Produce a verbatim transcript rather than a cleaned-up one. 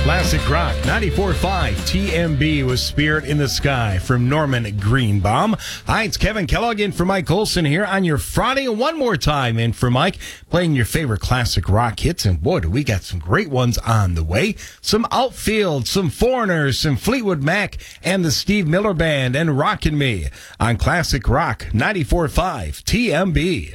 Classic Rock ninety-four point five T M B with Spirit in the Sky from Norman Greenbaum. Hi, it's Kevin Kellogg in for Mike Olson here on your Friday. And one more time in for Mike, playing your favorite classic rock hits. And boy, do we got some great ones on the way. Some Outfield, some Foreigners, some Fleetwood Mac, and the Steve Miller Band and Rockin' Me on Classic Rock ninety-four point five T M B.